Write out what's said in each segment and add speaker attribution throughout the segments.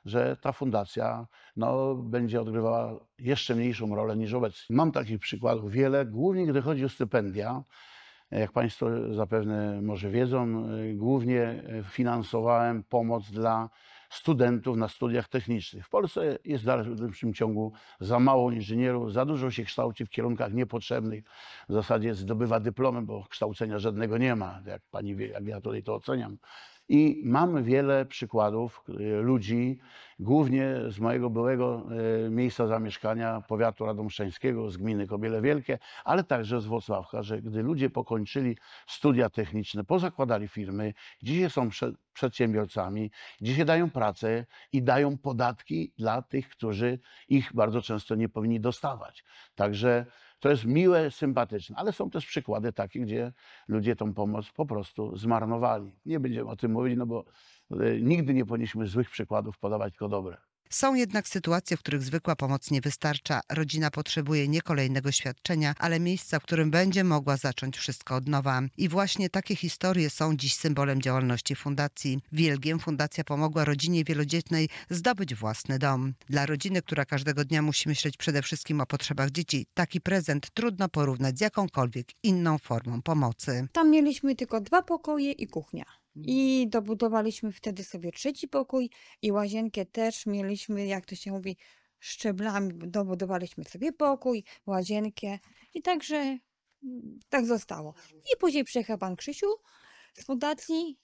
Speaker 1: że ta fundacja będzie odgrywała jeszcze mniejszą rolę niż obecnie. Mam takich przykładów wiele, głównie gdy chodzi o stypendia. Jak Państwo zapewne może wiedzą, głównie finansowałem pomoc dla studentów na studiach technicznych. W Polsce jest w dalszym ciągu za mało inżynierów, za dużo się kształci w kierunkach niepotrzebnych. W zasadzie zdobywa dyplomy, bo kształcenia żadnego nie ma, jak Pani wie, jak ja tutaj to oceniam. I mam wiele przykładów ludzi, głównie z mojego byłego miejsca zamieszkania, powiatu radomszczańskiego, z gminy Kobiele Wielkie, ale także z Włocławka, że gdy ludzie pokończyli studia techniczne, pozakładali firmy, dzisiaj są przedsiębiorcami, dzisiaj dają pracę i dają podatki dla tych, którzy ich bardzo często nie powinni dostawać. Także to jest miłe, sympatyczne, ale są też przykłady takie, gdzie ludzie tą pomoc po prostu zmarnowali. Nie będziemy o tym mówić, bo nigdy nie powinniśmy złych przykładów podawać, tylko dobre.
Speaker 2: Są jednak sytuacje, w których zwykła pomoc nie wystarcza. Rodzina potrzebuje nie kolejnego świadczenia, ale miejsca, w którym będzie mogła zacząć wszystko od nowa. I właśnie takie historie są dziś symbolem działalności fundacji. W Wielgiem fundacja pomogła rodzinie wielodzietnej zdobyć własny dom. Dla rodziny, która każdego dnia musi myśleć przede wszystkim o potrzebach dzieci, taki prezent trudno porównać z jakąkolwiek inną formą pomocy.
Speaker 3: Tam mieliśmy tylko 2 pokoje i kuchnia. I dobudowaliśmy wtedy sobie 3. pokój i łazienkę też mieliśmy, jak to się mówi, szczeblami. Dobudowaliśmy sobie pokój, łazienkę i także tak zostało. I później przyjechał pan Krzysiu z fundacji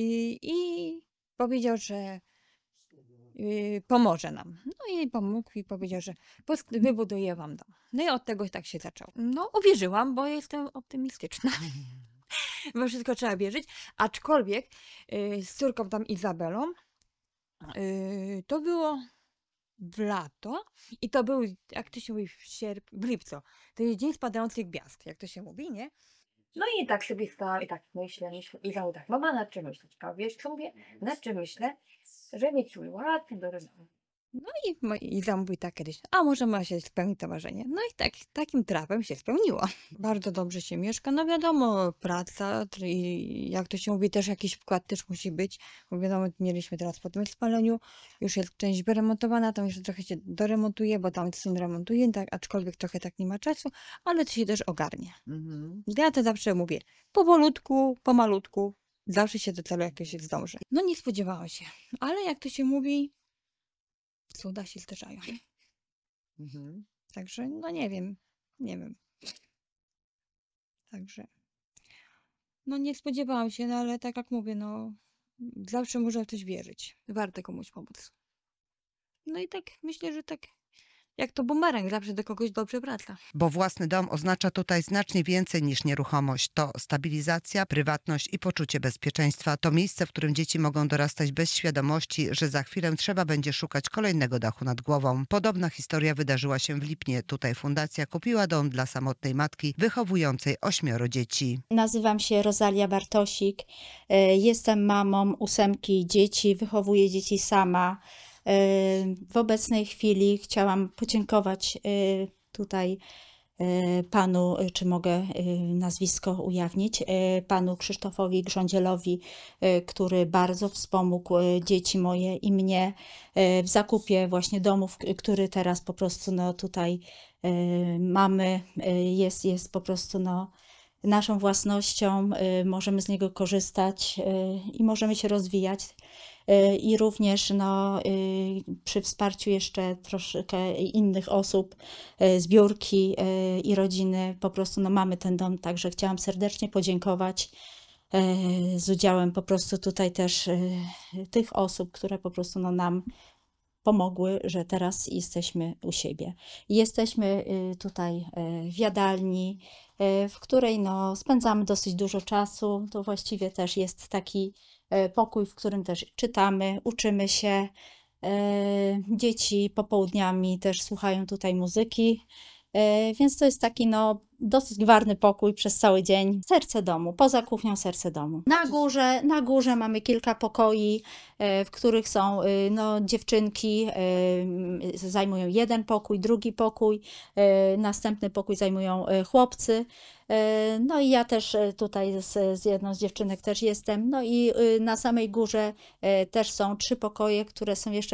Speaker 3: i powiedział, że pomoże nam. No i pomógł i powiedział, że wybuduje wam dom. No i od tego tak się zaczęło. No uwierzyłam, bo jestem optymistyczna. Bo wszystko trzeba wierzyć, aczkolwiek z córką tam Izabelą to było w lato i to był, jak to się mówi, w lipcu. To jest dzień spadających gwiazd, jak to się mówi, nie? No i tak sobie stałam i tak myślę i znowu tak, mama, nad czym myśleć? A wiesz, co mówię? Nad czym myślę? Że mieć ładny do domu. No i Iza mówi tak kiedyś, a może ma się spełnić to marzenie. No i tak, takim trafem się spełniło. Bardzo dobrze się mieszka, no wiadomo, praca, i jak to się mówi, też jakiś wkład też musi być, bo wiadomo, mieliśmy teraz po tym spaleniu, już jest część wyremontowana, tam jeszcze trochę się doremontuje, bo tam syn remontuje, tak, aczkolwiek trochę tak nie ma czasu, ale to się też ogarnie. Ja to zawsze mówię, powolutku, pomalutku, zawsze się do celu jakiegoś zdąży. No nie spodziewałam się, ale jak to się mówi, cuda się zdarzają. Także, no nie wiem. Także, no nie spodziewałam się, no ale tak jak mówię, no zawsze można w coś wierzyć. Warto komuś pomóc. No i tak myślę, że tak jak to bumerang, zawsze do kogoś dobrze wraca.
Speaker 2: Bo własny dom oznacza tutaj znacznie więcej niż nieruchomość. To stabilizacja, prywatność i poczucie bezpieczeństwa. To miejsce, w którym dzieci mogą dorastać bez świadomości, że za chwilę trzeba będzie szukać kolejnego dachu nad głową. Podobna historia wydarzyła się w Lipnie. Tutaj fundacja kupiła dom dla samotnej matki wychowującej 8 dzieci.
Speaker 4: Nazywam się Rosalia Bartosik. Jestem mamą 8 dzieci, wychowuję dzieci sama. W obecnej chwili chciałam podziękować tutaj panu, czy mogę nazwisko ujawnić, panu Krzysztofowi Grządzielowi, który bardzo wspomógł dzieci moje i mnie w zakupie właśnie domów, który teraz po prostu tutaj mamy, jest po prostu naszą własnością, możemy z niego korzystać i możemy się rozwijać. I również przy wsparciu jeszcze troszkę innych osób, zbiórki i rodziny, po prostu mamy ten dom, także chciałam serdecznie podziękować z udziałem po prostu tutaj też tych osób, które po prostu nam pomogły, że teraz jesteśmy u siebie. Jesteśmy tutaj w jadalni, w której spędzamy dosyć dużo czasu. To właściwie też jest taki pokój, w którym też czytamy, uczymy się. Dzieci popołudniami też słuchają tutaj muzyki, więc to jest taki dosyć gwarny pokój przez cały dzień. Serce domu, poza kuchnią serce domu. Na górze mamy kilka pokoi, w których są dziewczynki, zajmują jeden pokój, drugi pokój, następny pokój zajmują chłopcy. No i ja też tutaj z jedną z dziewczynek też jestem. No i na samej górze też są 3 pokoje, które są jeszcze